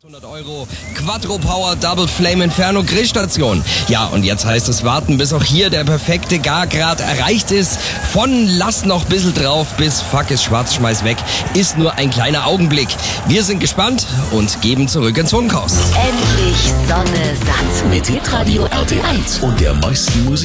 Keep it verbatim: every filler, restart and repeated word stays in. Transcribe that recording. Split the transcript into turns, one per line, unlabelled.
achthundert Euro Quattro Power Double Flame Inferno Grillstation. Ja, und jetzt heißt es warten, bis auch hier der perfekte Gargrad erreicht ist. Von lass noch ein bisschen drauf bis fuck ist schwarz, schmeiß weg, ist nur ein kleiner Augenblick. Wir sind gespannt und geben zurück ins Funkhaus.
Endlich Sonne satt mit Hitradio R T eins
und der meisten Musik.